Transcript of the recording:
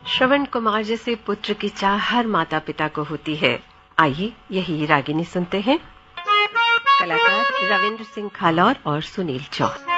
श्रवण कुमार जैसे पुत्र की चाह हर माता पिता को होती है। आइए यही रागिनी सुनते हैं। कलाकार रविंद्र सिंह खालौर और सुनील चौहान।